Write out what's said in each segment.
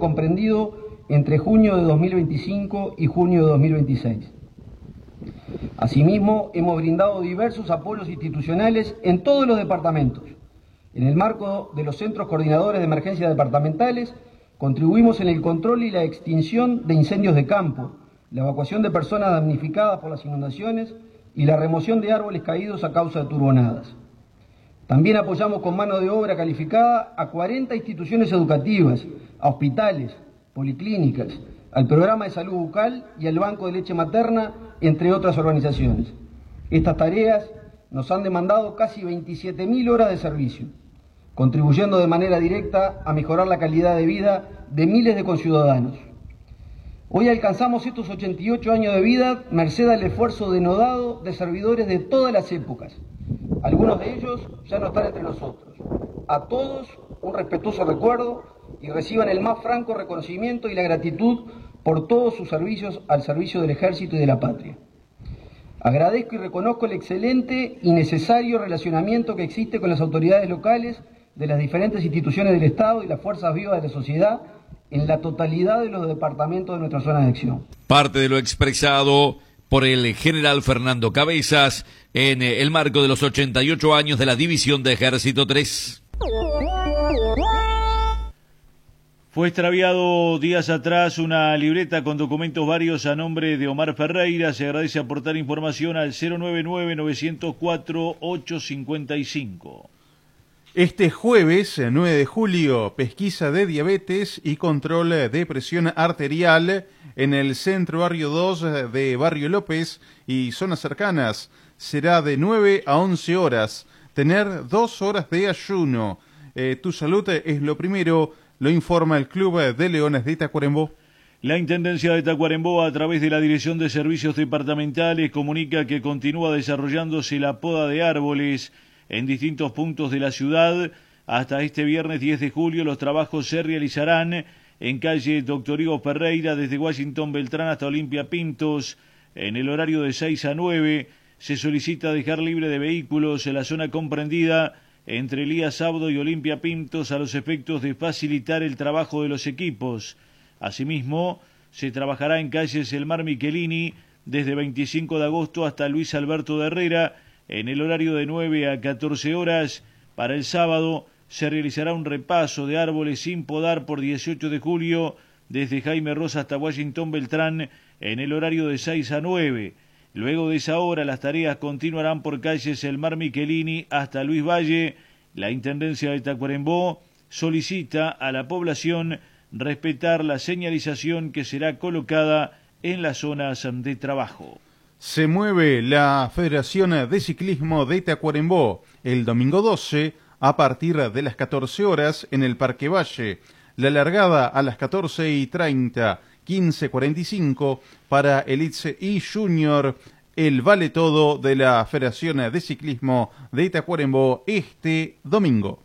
comprendido entre junio de 2025 y junio de 2026. Asimismo, hemos brindado diversos apoyos institucionales en todos los departamentos. En el marco de los centros coordinadores de emergencias departamentales, contribuimos en el control y la extinción de incendios de campo, la evacuación de personas damnificadas por las inundaciones y la remoción de árboles caídos a causa de turbonadas. También apoyamos con mano de obra calificada a 40 instituciones educativas, a hospitales, policlínicas, al programa de salud bucal y al banco de leche materna, entre otras organizaciones. Estas tareas nos han demandado casi 27.000 horas de servicio, contribuyendo de manera directa a mejorar la calidad de vida de miles de conciudadanos. Hoy alcanzamos estos 88 años de vida merced al esfuerzo denodado de servidores de todas las épocas. Algunos de ellos ya no están entre nosotros. A todos un respetuoso recuerdo y reciban el más franco reconocimiento y la gratitud por todos sus servicios al servicio del Ejército y de la Patria. Agradezco y reconozco el excelente y necesario relacionamiento que existe con las autoridades locales de las diferentes instituciones del Estado y las fuerzas vivas de la sociedad en la totalidad de los departamentos de nuestra zona de acción. Parte de lo expresado por el general Fernando Cabezas en el marco de los 88 años de la División de Ejército 3. Fue extraviado días atrás una libreta con documentos varios a nombre de Omar Ferreira. Se agradece aportar información al 099-904-855. Este jueves, 9 de julio, pesquisa de diabetes y control de presión arterial en el Centro Barrio 2 de Barrio López y zonas cercanas. Será de 9 a 11 horas. Tener 2 horas de ayuno. Tu salud es lo primero, lo informa el Club de Leones de Tacuarembó. La Intendencia de Tacuarembó, a través de la Dirección de Servicios Departamentales, comunica que continúa desarrollándose la poda de árboles en distintos puntos de la ciudad. Hasta este viernes 10 de julio los trabajos se realizarán en calle Doctor Ivo Ferreira, desde Washington Beltrán hasta Olimpia Pintos, en el horario de 6 a 9. Se solicita dejar libre de vehículos en la zona comprendida entre Elías Abdo y Olimpia Pintos a los efectos de facilitar el trabajo de los equipos. Asimismo, se trabajará en calles Elmar Michelini desde 25 de agosto hasta Luis Alberto de Herrera en el horario de 9 a 14 horas. Para el sábado se realizará un repaso de árboles sin podar por 18 de julio desde Jaime Rosa hasta Washington Beltrán en el horario de 6 a 9. Luego de esa hora las tareas continuarán por calles Elmar Michelini hasta Luis Valle. La Intendencia de Tacuarembó solicita a la población respetar la señalización que será colocada en las zonas de trabajo. Se mueve la Federación de Ciclismo de Tacuarembó el domingo 12 a partir de las 14 horas en el Parque Valle. La largada a las 14:30, 15:45 para Elite y Junior, el vale todo de la Federación de Ciclismo de Tacuarembó este domingo.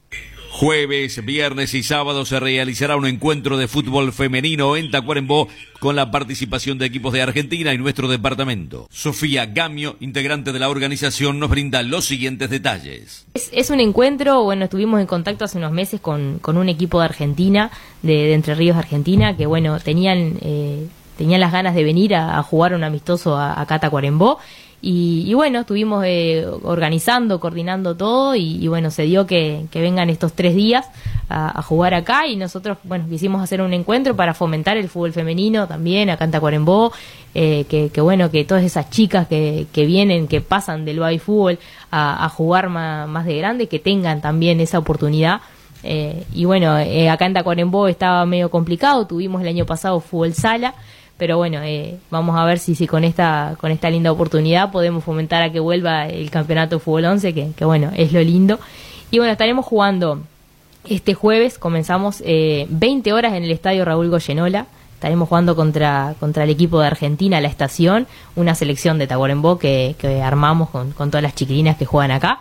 Jueves, viernes y sábado se realizará un encuentro de fútbol femenino en Tacuarembó con la participación de equipos de Argentina y nuestro departamento. Sofía Gamio, integrante de la organización, nos brinda los siguientes detalles. Es un encuentro, bueno, estuvimos en contacto hace unos meses con un equipo de Argentina, de Entre Ríos, Argentina, que bueno, tenían las ganas de venir a jugar un amistoso acá a Tacuarembó. Y bueno, estuvimos organizando, coordinando todo y bueno, se dio que vengan estos 3 días a jugar acá y nosotros, bueno, quisimos hacer un encuentro para fomentar el fútbol femenino también acá en Tacuarembó, que bueno, que todas esas chicas que vienen, que pasan del baby fútbol a jugar más de grande, que tengan también esa oportunidad. Y bueno, acá en Tacuarembó estaba medio complicado, tuvimos el año pasado fútbol sala, pero bueno, vamos a ver si con esta linda oportunidad podemos fomentar a que vuelva el campeonato de fútbol 11, que bueno, es lo lindo. Y bueno, estaremos jugando este jueves, comenzamos 20 horas en el estadio Raúl Goyenola. Estaremos jugando contra el equipo de Argentina, La Estación, una selección de Tacuarembó que armamos con todas las chiquilinas que juegan acá.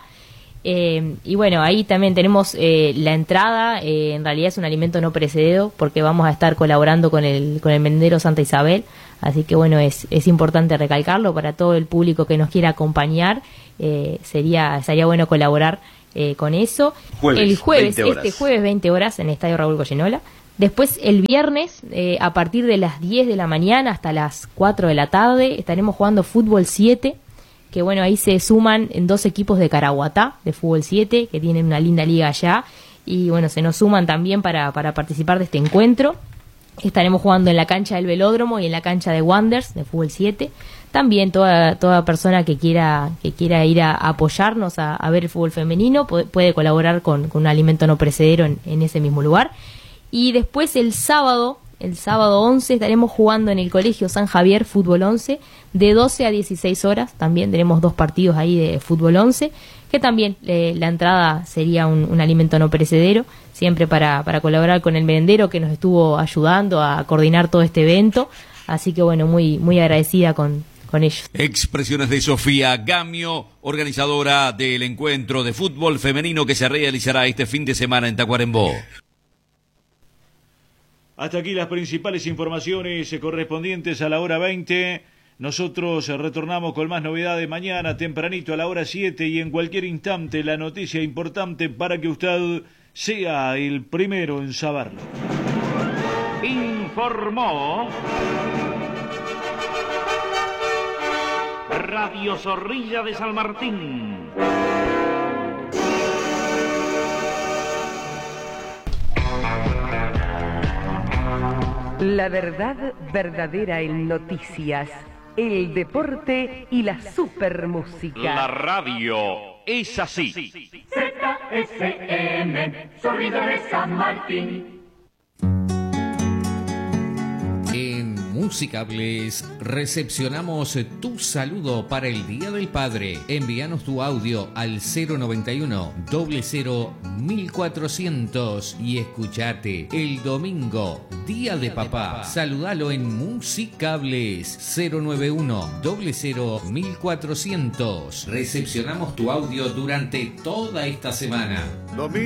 Y bueno, ahí también tenemos la entrada, en realidad es un alimento no perecedero porque vamos a estar colaborando con el Merendero Santa Isabel, así que bueno, es importante recalcarlo para todo el público que nos quiera acompañar, sería bueno colaborar con eso. Jueves, el jueves, 20 horas. este jueves 20 horas en el Estadio Raúl Goyenola, Después el viernes, a partir de las 10 de la mañana hasta las 4 de la tarde, estaremos jugando fútbol 7, que bueno, ahí se suman en 2 equipos de Caraguatá, de fútbol 7, que tienen una linda liga allá, y bueno, se nos suman también para participar de este encuentro. Estaremos jugando en la cancha del Velódromo y en la cancha de Wanderers, de fútbol 7. También toda persona que quiera ir a apoyarnos a ver el fútbol femenino puede colaborar con un alimento no perecedero en ese mismo lugar. Y después el sábado 11 estaremos jugando en el Colegio San Javier Fútbol 11 de 12 a 16 horas. También tenemos 2 partidos ahí de Fútbol 11, que también la entrada sería un alimento no perecedero, siempre para colaborar con el merendero que nos estuvo ayudando a coordinar todo este evento. Así que bueno, muy, muy agradecida con ellos. Expresiones de Sofía Gamio, organizadora del encuentro de fútbol femenino que se realizará este fin de semana en Tacuarembó. Hasta aquí las principales informaciones correspondientes a la hora 20. Nosotros retornamos con más novedades mañana tempranito a la hora 7 y en cualquier instante la noticia importante para que usted sea el primero en saberlo. Informó Radio Zorrilla de San Martín. La verdad verdadera en noticias, el deporte y la supermúsica. La radio es así. ZFM, Zorrilla de San Martín. En Musicables recepcionamos tu saludo para el Día del Padre. Envíanos tu audio al 091 00 1400 y escuchate el domingo, Día de Papá. Saludalo en Musicables 091 00 1400. Recepcionamos tu audio durante toda esta semana.